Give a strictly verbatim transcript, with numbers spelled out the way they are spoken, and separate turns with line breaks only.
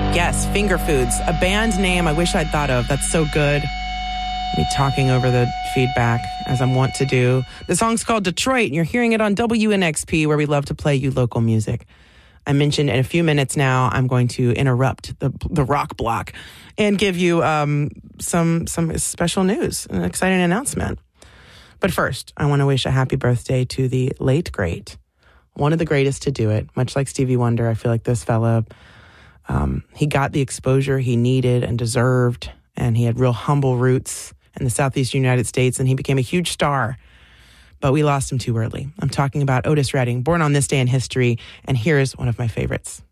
Yes, Finger Foods, a band name I wish I'd thought of. That's so good. Me talking over the feedback, as I'm wont to do. The song's called Detroit, and you're hearing it on W N X P, where we love to play you local music. I mentioned in a few minutes now, I'm going to interrupt the the rock block and give you um, some some special news, an exciting announcement. But first, I want to wish a happy birthday to the late great, one of the greatest to do it. Much like Stevie Wonder, I feel like this fella, um, he got the exposure he needed and deserved, and he had real humble roots in the Southeast United States, and he became a huge star. But we lost him too early. I'm talking about Otis Redding, born on this day in history, and here's one of my favorites.